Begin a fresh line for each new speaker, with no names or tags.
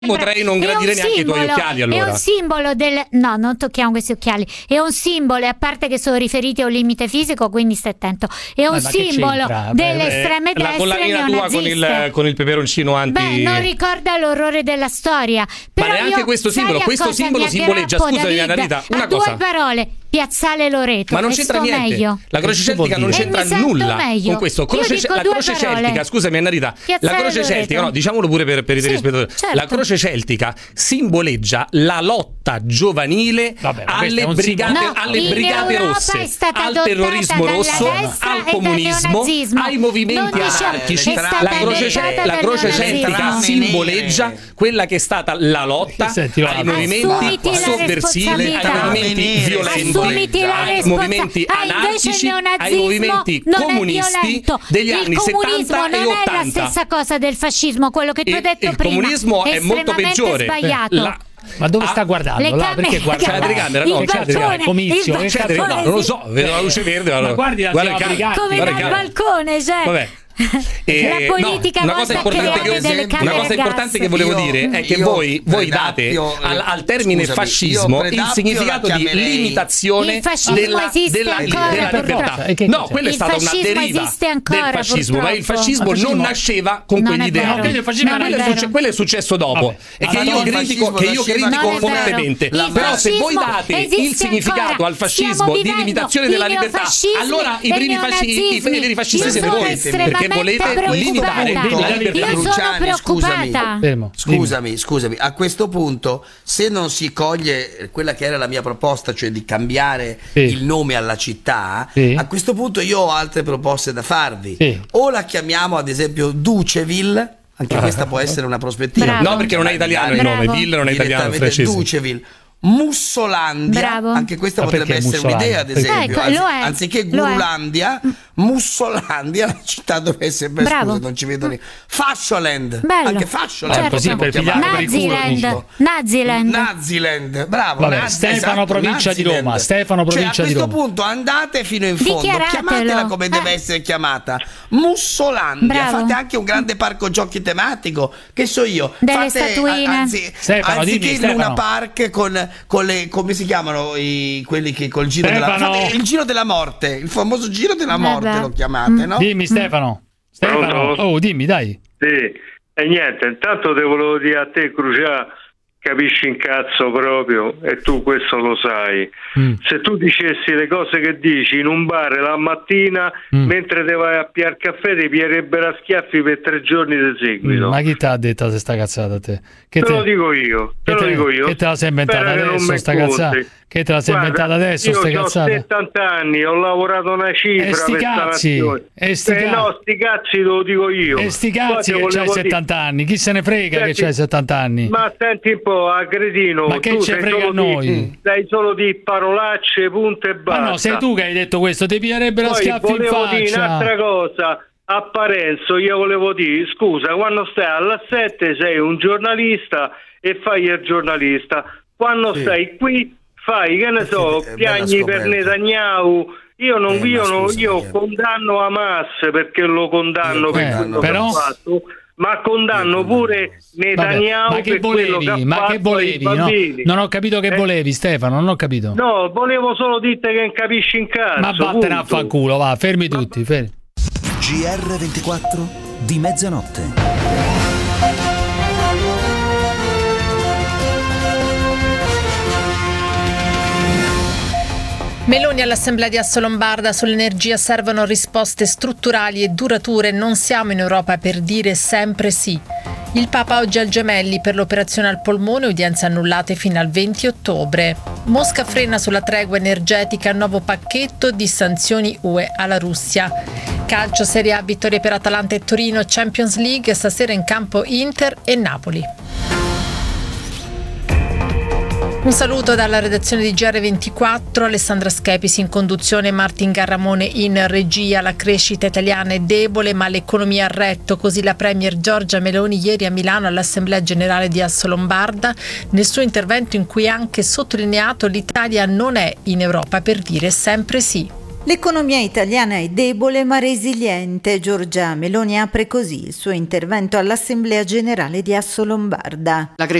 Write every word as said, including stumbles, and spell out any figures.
Potrei non gradire neanche i tuoi occhiali, allora.
È un simbolo del... No, non tocchiamo questi occhiali. È un simbolo, e a parte che sono riferiti a un limite fisico, quindi stai attento. È un
ma
simbolo delle
eh,
estreme
la
destre
collanina tua con il, con il peperoncino anti...
Beh, non ricorda l'orrore della storia. Però
ma neanche
io,
questo simbolo, questo simbolo simboleggia, scusami Annarita, una
a
cosa.
due parole. Piazzale Loreto.
Ma non c'entra niente.
Meglio.
La croce celtica non c'entra nulla
meglio.
con questo. Croce, la croce
parole.
celtica, scusami Annarita, la croce
Loreto.
celtica, no, diciamolo pure per, per i
sì,
telespettatori.
certo.
La croce celtica simboleggia la lotta giovanile Vabbè, alle brigate,
no,
alle brigate rosse, al terrorismo rosso, al comunismo, ai movimenti anarchici. La croce, la croce celtica simboleggia quella che è stata la lotta ai movimenti sovversivi, ai movimenti violenti, ai movimenti anarchici, ai movimenti comunisti degli anni settanta e ottanta.
Non è la stessa cosa del fascismo, quello che tu hai detto
il
prima.
Il comunismo è molto peggiore.
Sbagliato.
La,
Ma dove sta guardando?
Le
Là, perché guarda
c'è la telecamera? No, c'è la telecamera.
Comizio,
il
che
no, non lo so, vedo la luce verde.
Ma guardi la
guarda
brigata.
Come dal balcone, cioè.
Vabbè.
Eh, la politica
no, una cosa importante, che, una cosa importante che volevo io, dire è che voi, voi date al, al termine scusami, fascismo il significato di limitazione della, della, della libertà. No, quella è stata una deriva
ancora,
del fascismo,
purtroppo.
ma il fascismo, il fascismo non nasceva con
non
quell'idea.
No, il fascismo
no, quello, è succe- quello è successo dopo. Vabbè. E che io critico, che io critico fortemente. Però se voi date il significato al fascismo di limitazione della libertà, allora i primi fascisti siete voi, perché volete limitare la libertà.
Io sono preoccupata.
Scusami, scusami, scusami. A questo punto, se non si coglie quella che era la mia proposta, cioè di cambiare sì. il nome alla città, sì. a questo punto io ho altre proposte da farvi. Sì. O la chiamiamo ad esempio Duceville, anche questa può essere una prospettiva.
Bravo.
No, perché non è italiano il nome, Ville non è italiano, francese.
Duceville. Mussolandia,
Bravo.
anche questa
Ma
potrebbe essere
Mussolandia?
un'idea, ad esempio.
Ecco,
Anzi,
lo è,
anziché
lo
Gurulandia, Mussolandia, la città dove è sempre scusa, non ci vedo niente. Fascioland,
bello.
anche Fascioland.
Certo.
Così per pigliare per il culo.
Naziland, Naziland.
Naziland, bravo.
Vabbè,
Nazi,
Stefano,
esatto,
provincia
Naziland.
di Roma. Stefano, provincia
cioè,
di Roma.
A questo punto andate fino in fondo, chiamatela come
eh.
deve essere chiamata. Mussolandia,
bravo.
fate anche un grande parco giochi tematico, che so io.
Delle
fate,
statuine.
Anzi,
Stefano,
anziché
dimmi,
il
Stefano.
Luna Park con, con le, come si chiamano i, quelli che col giro
Stefano.
della fate il giro della morte, il famoso giro della morte
Vabbè.
lo chiamate, no?
Dimmi Stefano. Stefano.
Pronto?
Oh, dimmi, dai.
Sì, e niente, intanto te volevo dire a te, Crucià, capisci in cazzo proprio, e tu questo lo sai. Mm. Se tu dicessi le cose che dici in un bar la mattina, mm. mentre te vai a piare caffè ti pierebbero a schiaffi per tre giorni di seguito.
Mm, ma chi ti ha detto questa cazzata a te? Che
te,
te
lo dico io, te,
te
lo dico io.
Che te la sei inventata adesso sta cazzata? Che te la sei
Guarda,
inventata adesso ste cazzate?
Io ho settanta anni, ho lavorato una cifra
e sti
per
cazzi, e sti
eh
ca-
no, sti cazzi te lo dico io.
E sti cazzi che c'hai settanta anni, chi se ne frega senti, che c'hai settanta anni?
Ma senti un po', a cretino,
ma che
tu
ce frega a noi?
Di, dai solo di parolacce, punto e basta.
Ma no, sei tu che hai detto questo, ti piglierebbero a schiaffi in faccia.
Volevo dire un'altra cosa. A Parenzo io volevo dire, scusa, quando stai alla sette sei un giornalista e fai il giornalista, quando sì. stai qui fai, che ne so, piagni per Netanyahu. Io non, eh, io, non, io condanno Hamas perché lo condanno eh, per quello
però...
che ha fatto, ma condanno pure Netanyahu.
Ma che
per
volevi?
quello che
ma che volevi? No? Non ho capito che eh? volevi, Stefano, non ho capito.
No, volevo solo dirti che non capisci in cazzo.
Ma vattene a fanculo, va, fermi
ma...
tutti, fermi.
G R ventiquattro di mezzanotte.
Meloni all'Assemblea di Assolombarda: sull'energia servono risposte strutturali e durature, non siamo in Europa per dire sempre sì. Il Papa oggi al Gemelli per l'operazione al polmone, udienze annullate fino al venti ottobre. Mosca frena sulla tregua energetica, nuovo pacchetto di sanzioni U E alla Russia. Calcio Serie A, vittorie per Atalanta e Torino, Champions League, stasera in campo Inter e Napoli. Un saluto dalla redazione di G R ventiquattro, Alessandra Schepisi in conduzione, Martin Garramone in regia. La crescita italiana è debole ma l'economia ha retto, così la premier Giorgia Meloni ieri a Milano all'Assemblea Generale di Assolombarda, nel suo intervento in cui ha anche sottolineato l'Italia non è in Europa per dire sempre sì.
L'economia italiana è debole ma resiliente. Giorgia Meloni apre così il suo intervento all'Assemblea Generale di Assolombarda.
La